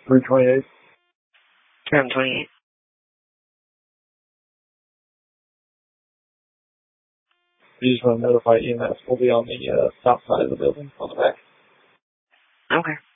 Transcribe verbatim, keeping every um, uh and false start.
three twenty-eight. three twenty-eight. You just want to notify E M S. We'll be on the uh, south side of the building, on the back. Okay.